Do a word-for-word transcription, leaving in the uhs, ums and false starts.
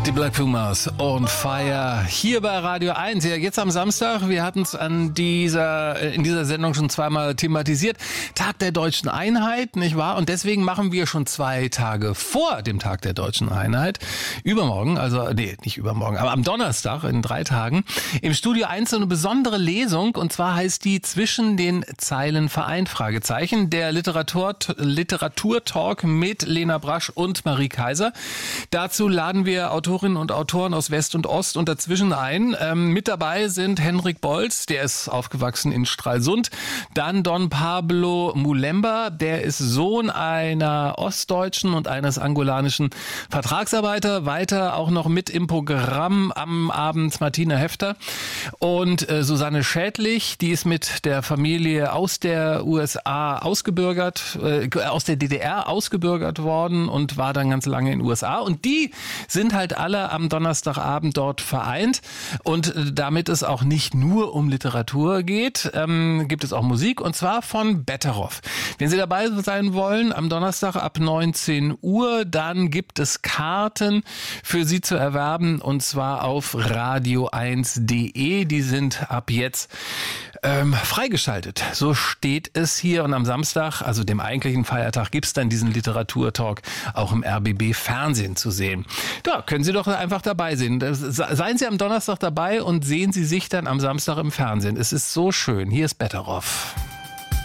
Die Black Pumas on Fire hier bei Radio eins. Ja, jetzt am Samstag, wir hatten es an dieser, in dieser Sendung schon zweimal thematisiert. Tag der Deutschen Einheit, nicht wahr? Und deswegen machen wir schon zwei Tage vor dem Tag der Deutschen Einheit, übermorgen, also, nee, nicht übermorgen, aber am Donnerstag in drei Tagen, im Studio eins so eine besondere Lesung, und zwar heißt die Zwischen den Zeilen vereint, Fragezeichen, der Literatur, Literaturtalk mit Lena Brasch und Marie Kaiser. Dazu laden wir Autorinnen und Autoren aus West und Ost und dazwischen ein. Ähm, mit dabei sind Henrik Bolz, der ist aufgewachsen in Stralsund. Dann Don Pablo Mulemba, der ist Sohn einer ostdeutschen und eines angolanischen Vertragsarbeiter. Weiter auch noch mit im Programm am Abend Martina Hefter. Und äh, Susanne Schädlich, die ist mit der Familie aus der U S A ausgebürgert, äh, aus der D D R ausgebürgert worden und war dann ganz lange in den U S A. Und die sind halt alle am Donnerstagabend dort vereint, und damit es auch nicht nur um Literatur geht, ähm, gibt es auch Musik, und zwar von Betteroff. Wenn Sie dabei sein wollen, am Donnerstag ab neunzehn Uhr, dann gibt es Karten für Sie zu erwerben, und zwar auf radio eins punkt de. Die sind ab jetzt ähm, freigeschaltet. So steht es hier, und am Samstag, also dem eigentlichen Feiertag, gibt es dann diesen Literaturtalk auch im R B B Fernsehen zu sehen. Da können Sie doch einfach dabei sein. Seien Sie am Donnerstag dabei und sehen Sie sich dann am Samstag im Fernsehen. Es ist so schön. Hier ist Betteroff.